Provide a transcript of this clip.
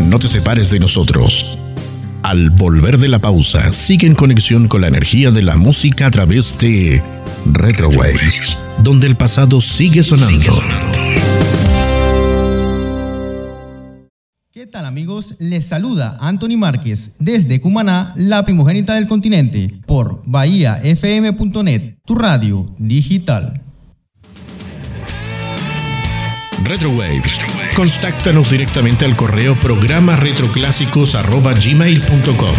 No te separes de nosotros. Al volver de la pausa, sigue en conexión con la energía de la música a través de Retrowaves, donde el pasado sigue sonando. ¿Qué tal, amigos? Les saluda Anthony Márquez desde Cumaná, la primogénita del continente, por BahiaFM.net, tu radio digital. Retrowaves. Contáctanos directamente al correo programaretroclásicos@gmail.com.